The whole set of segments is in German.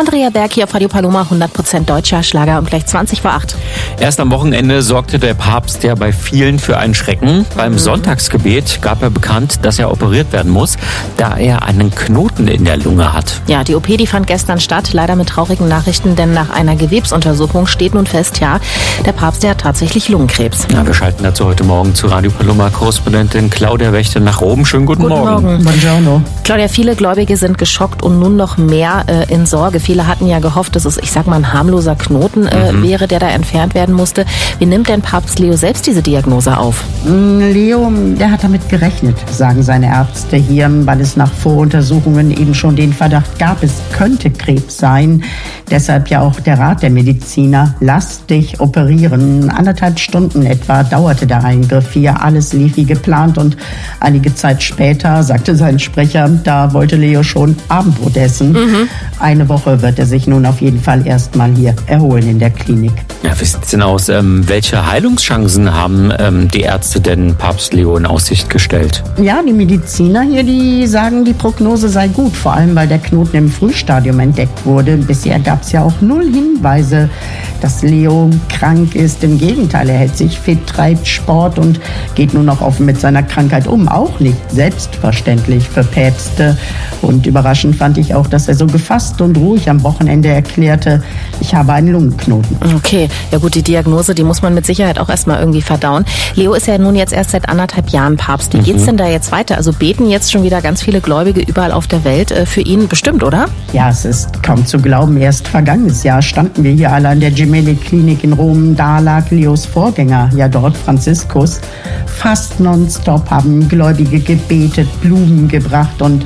Andrea Berg hier auf Radio Paloma, 100% deutscher Schlager und gleich 20:08. Erst am Wochenende sorgte der Papst ja bei vielen für einen Schrecken. Beim Sonntagsgebet gab er bekannt, dass er operiert werden muss, da er einen Knoten in der Lunge hat. Ja, die OP, die fand gestern statt, leider mit traurigen Nachrichten, denn nach einer Gewebsuntersuchung steht nun fest, ja, der Papst, der hat tatsächlich Lungenkrebs. Ja, wir schalten dazu heute Morgen zu Radio Paloma-Korrespondentin Claudia Wächter nach Rom. Schönen guten Morgen. Buongiorno. Claudia, viele Gläubige sind geschockt und nun noch mehr in Sorge. Viele hatten ja gehofft, dass es, ich sag mal, ein harmloser Knoten wäre, der da entfernt werden musste. Wie nimmt denn Papst Leo selbst diese Diagnose auf? Leo, der hat damit gerechnet, sagen seine Ärzte hier, weil es nach Voruntersuchungen eben schon den Verdacht gab, es könnte Krebs sein. Deshalb ja auch der Rat der Mediziner, lass dich operieren. 1,5 Stunden etwa dauerte der Eingriff hier. Alles lief wie geplant und einige Zeit später, sagte sein Sprecher, da wollte Leo schon Abendbrot essen. Eine Woche wird er sich nun auf jeden Fall erstmal hier erholen in der Klinik. Ja, wie sieht's denn aus? Welche Heilungschancen haben die Ärzte denn Papst Leo in Aussicht gestellt? Ja, die Mediziner hier, die sagen, die Prognose sei gut, vor allem weil der Knoten im Frühstadium entdeckt wurde. Bisher gab es ja auch 0 Hinweise, dass Leo krank ist. Im Gegenteil, er hält sich fit, treibt Sport und geht nun noch offen mit seiner Krankheit um. Auch nicht selbstverständlich für Päpste. Und überraschend fand ich auch, dass er so gefasst und ruhig am Wochenende erklärte, ich habe einen Lungenknoten. Okay, ja gut, die Diagnose, die muss man mit Sicherheit auch erstmal irgendwie verdauen. Leo ist ja nun jetzt erst seit 1,5 Jahren Papst. Wie geht's denn da jetzt weiter? Also beten jetzt schon wieder ganz viele Gläubige überall auf der Welt für ihn bestimmt, oder? Ja, es ist kaum zu glauben. Erst vergangenes Jahr standen wir hier alle an der Gemelli-Klinik in Rom. Da lag Leos Vorgänger, ja dort Franziskus. Fast nonstop haben Gläubige gebetet, Blumen gebracht und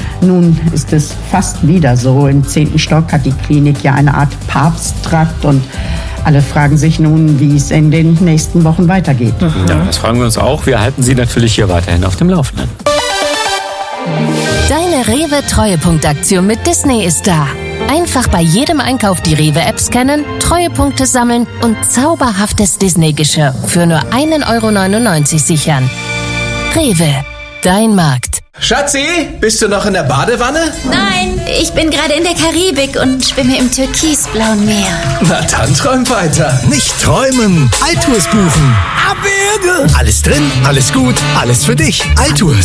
nun ist es fast wieder so. Im 10. Stock hat die Klinik ja eine Art Papsttrakt und alle fragen sich nun, wie es in den nächsten Wochen weitergeht. Ja, das fragen wir uns auch. Wir halten Sie natürlich hier weiterhin auf dem Laufenden. Deine Rewe-Treuepunktaktion mit Disney ist da. Einfach bei jedem Einkauf die Rewe-App scannen, Treuepunkte sammeln und zauberhaftes Disney-Geschirr für nur 1,99 € sichern. Rewe, dein Markt. Schatzi, bist du noch in der Badewanne? Nein, ich bin gerade in der Karibik und schwimme im türkisblauen Meer. Na dann träum weiter. Nicht träumen, Altours buchen. Abwürge. Alles drin, alles gut, alles für dich. Altours.